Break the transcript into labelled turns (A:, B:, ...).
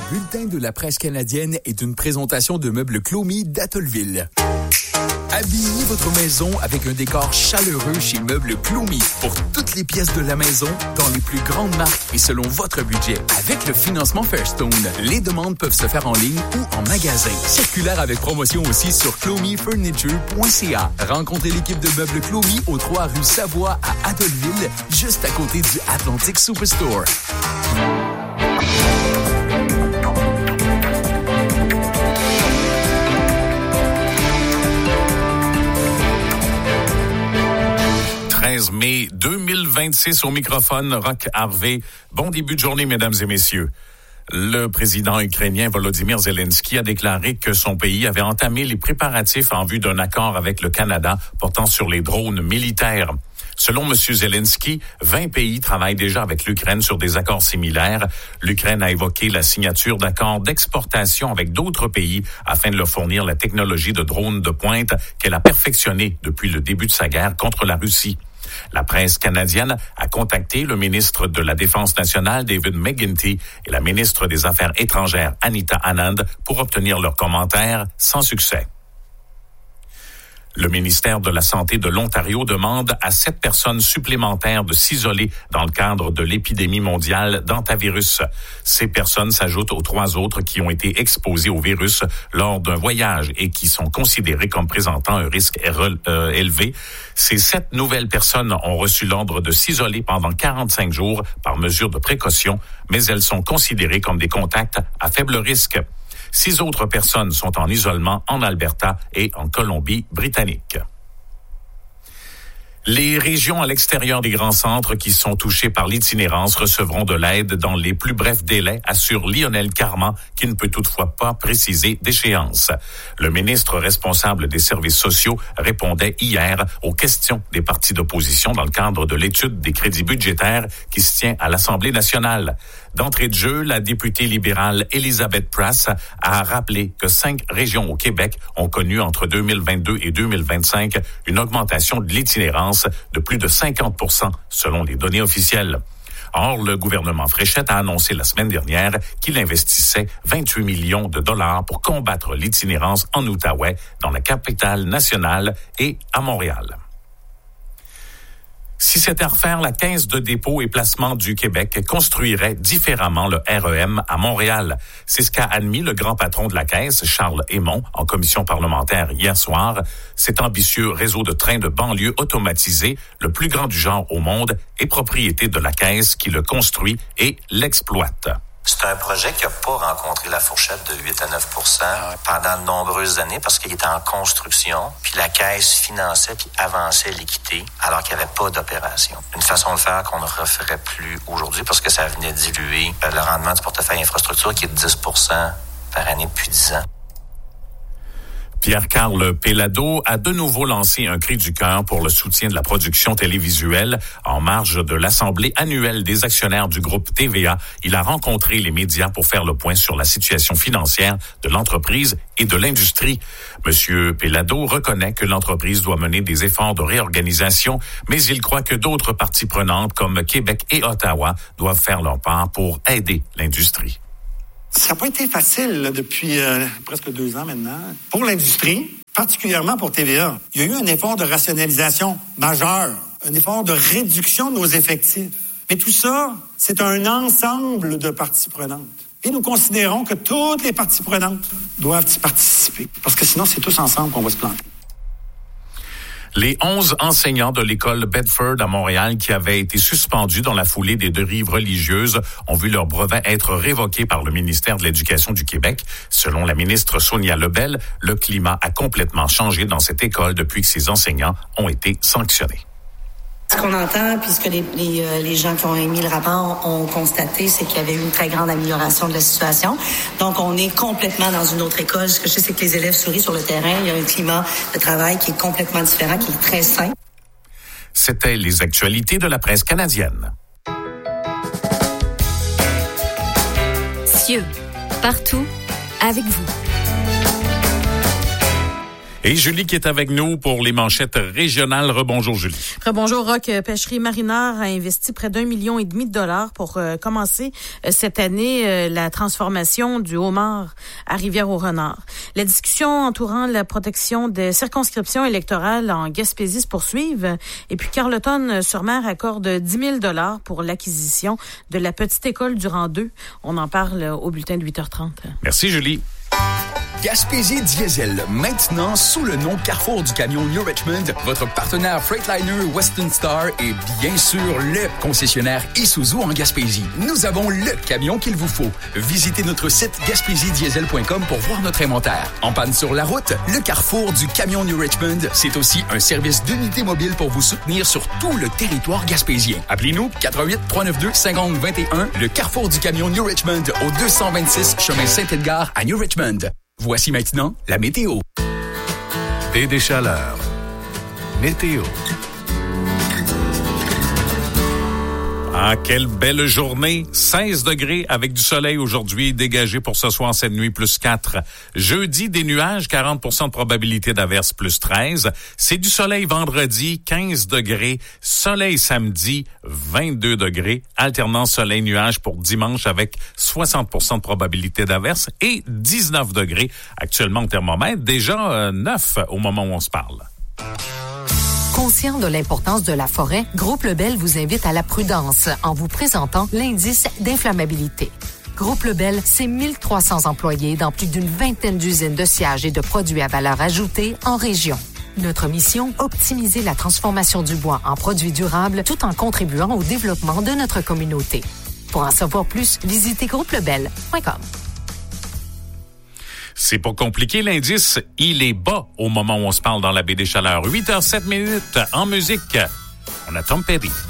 A: bulletin de la presse canadienne est une présentation de meubles Clomy d'Atholville. Habillez votre maison avec un décor chaleureux chez Meubles Clomy pour toutes les pièces de la maison dans les plus grandes marques et selon votre budget. Avec le financement Fairstone, les demandes peuvent se faire en ligne ou en magasin. Circulaire avec promotion aussi sur clomyfurniture.ca. Rencontrez l'équipe de Meubles Clomy au 3 rue Savoie à Atholville, juste à côté du Atlantic Superstore.
B: Mai 2026 au microphone, Roch Harvey. Bon début de journée, mesdames et messieurs. Le président ukrainien Volodymyr Zelensky a déclaré que son pays avait entamé les préparatifs en vue d'un accord avec le Canada portant sur les drones militaires. Selon M. Zelensky, 20 pays travaillent déjà avec l'Ukraine sur des accords similaires. L'Ukraine a évoqué la signature d'accords d'exportation avec d'autres pays afin de leur fournir la technologie de drones de pointe qu'elle a perfectionnée depuis le début de sa guerre contre la Russie. La presse canadienne a contacté le ministre de la Défense nationale, David McGuinty, et la ministre des Affaires étrangères, Anita Anand, pour obtenir leurs commentaires sans succès. Le ministère de la Santé de l'Ontario demande à 7 personnes supplémentaires de s'isoler dans le cadre de l'épidémie mondiale d'hantavirus. Ces personnes s'ajoutent aux 3 autres qui ont été exposées au virus lors d'un voyage et qui sont considérées comme présentant un risque élevé. Ces 7 nouvelles personnes ont reçu l'ordre de s'isoler pendant 45 jours par mesure de précaution, mais elles sont considérées comme des contacts à faible risque. 6 autres personnes sont en isolement en Alberta et en Colombie-Britannique. Les régions à l'extérieur des grands centres qui sont touchées par l'itinérance recevront de l'aide dans les plus brefs délais, assure Lionel Carman, qui ne peut toutefois pas préciser d'échéance. Le ministre responsable des services sociaux répondait hier aux questions des partis d'opposition dans le cadre de l'étude des crédits budgétaires qui se tient à l'Assemblée nationale. D'entrée de jeu, la députée libérale Elizabeth Prass a rappelé que 5 régions au Québec ont connu entre 2022 et 2025 une augmentation de l'itinérance de plus de 50% selon les données officielles. Or, le gouvernement Fréchette a annoncé la semaine dernière qu'il investissait 28 millions de dollars pour combattre l'itinérance en Outaouais, dans la capitale nationale et à Montréal. Si c'était à refaire, la Caisse de dépôt et placement du Québec construirait différemment le REM à Montréal. C'est ce qu'a admis le grand patron de la Caisse, Charles Hémon, en commission parlementaire hier soir. Cet ambitieux réseau de trains de banlieue automatisé, le plus grand du genre au monde, est propriété de la Caisse qui le construit et l'exploite.
C: C'est un projet qui n'a pas rencontré la fourchette de 8 à 9 % pendant de nombreuses années parce qu'il était en construction, puis la Caisse finançait puis avançait l'équité alors qu'il n'y avait pas d'opération. Une façon de faire qu'on ne referait plus aujourd'hui parce que ça venait diluer le rendement du portefeuille infrastructure qui est de 10 % par année depuis 10 ans.
B: Pierre-Carl Péladeau a de nouveau lancé un cri du cœur pour le soutien de la production télévisuelle. En marge de l'Assemblée annuelle des actionnaires du groupe TVA, il a rencontré les médias pour faire le point sur la situation financière de l'entreprise et de l'industrie. Monsieur Péladeau reconnaît que l'entreprise doit mener des efforts de réorganisation, mais il croit que d'autres parties prenantes comme Québec et Ottawa doivent faire leur part pour aider l'industrie.
D: Ça n'a pas été facile là, depuis presque 2 ans maintenant. Pour l'industrie, particulièrement pour TVA, il y a eu un effort de rationalisation majeur, un effort de réduction de nos effectifs. Mais tout ça, c'est un ensemble de parties prenantes. Et nous considérons que toutes les parties prenantes doivent y participer. Parce que sinon, c'est tous ensemble qu'on va se planter.
B: Les 11 enseignants de l'école Bedford à Montréal qui avaient été suspendus dans la foulée des dérives religieuses ont vu leur brevet être révoqué par le ministère de l'Éducation du Québec. Selon la ministre Sonia Lebel, le climat a complètement changé dans cette école depuis que ces enseignants ont été sanctionnés.
E: Ce qu'on entend, puis ce que les gens qui ont émis le rapport ont constaté, c'est qu'il y avait eu une très grande amélioration de la situation. Donc, on est complètement dans une autre école. Ce que je sais, c'est que les élèves sourient sur le terrain. Il y a un climat de travail qui est complètement différent, qui est très sain.
B: C'était les actualités de la presse canadienne.
F: Cieux, partout, avec vous.
B: Et Julie qui est avec nous pour les manchettes régionales. Rebonjour Julie.
F: Rebonjour Roch. Pêcherie Marinard a investi près d'1,5 million $ pour commencer cette année la transformation du homard à Rivière-au-Renard. La discussion entourant la protection des circonscriptions électorales en Gaspésie se poursuivent. Et puis Carleton-sur-Mer accorde 10 000 $ pour l'acquisition de la petite école du rang 2. On en parle au bulletin de 8h30.
B: Merci Julie.
A: Gaspésie Diesel, maintenant sous le nom Carrefour du camion New Richmond, votre partenaire Freightliner Western Star et bien sûr le concessionnaire Isuzu en Gaspésie. Nous avons le camion qu'il vous faut. Visitez notre site gaspésiediesel.com pour voir notre inventaire. En panne sur la route, le Carrefour du camion New Richmond, c'est aussi un service d'unité mobile pour vous soutenir sur tout le territoire gaspésien. Appelez-nous 88 392 50 21, le Carrefour du camion New Richmond au 226 chemin Saint-Edgar à New Richmond. Voici maintenant la météo.
B: Des chaleurs. Météo. Ah, quelle belle journée. 16 degrés avec du soleil aujourd'hui, dégagé pour ce soir, cette nuit, plus 4. Jeudi, des nuages, 40% de probabilité d'averse, plus 13. C'est du soleil vendredi, 15 degrés. Soleil samedi, 22 degrés. Alternance soleil-nuage pour dimanche avec 60% de probabilité d'averse et 19 degrés actuellement au thermomètre. Déjà 9 au moment où on se parle.
G: Conscient de l'importance de la forêt, Groupe Lebel vous invite à la prudence en vous présentant l'indice d'inflammabilité. Groupe Lebel, c'est 1300 employés dans plus d'une vingtaine d'usines de sciage et de produits à valeur ajoutée en région. Notre mission, optimiser la transformation du bois en produits durables tout en contribuant au développement de notre communauté. Pour en savoir plus, visitez groupelebel.com.
B: C'est pas compliqué, l'indice, il est bas au moment où on se parle dans la baie des Chaleurs. 8h07 en musique. On a Tom Petty.